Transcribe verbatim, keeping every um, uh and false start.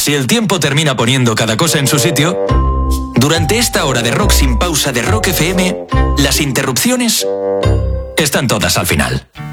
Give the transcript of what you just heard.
Si el tiempo termina poniendo cada cosa en su sitio, durante esta hora de rock sin pausa de Rock F M, las interrupciones están todas al final.